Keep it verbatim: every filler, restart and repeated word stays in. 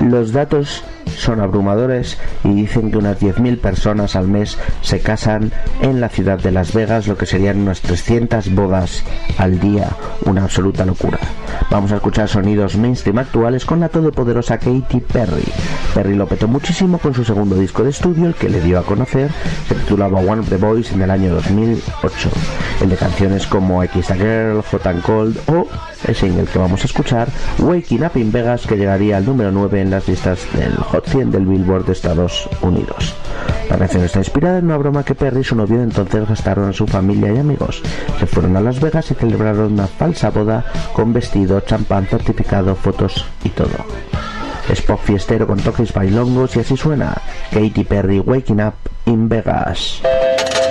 Los datos son abrumadores y dicen que unas diez mil personas al mes se casan en la ciudad de Las Vegas, lo que serían unas trescientas bodas al día, una absoluta locura. Vamos a escuchar sonidos mainstream actuales con la todopoderosa Katy Perry. Perry lo petó muchísimo con su segundo disco de estudio, el que le dio a conocer, se titulaba One of the Boys en el año dos mil ocho, el de canciones como X a Girl, Hot and Cold o el single que vamos a escuchar, Waking Up in Vegas, que llegaría al número nueve en las listas del Hot cien del Billboard de Estados Unidos. La canción está inspirada en una broma que Perry y su novio de entonces gastaron a su familia y amigos. Se fueron a Las Vegas y celebraron una falsa boda con vestido, champán, certificado, fotos y todo. Es pop fiestero con toques bailongos y así suena Katy Perry, Waking Up in Vegas.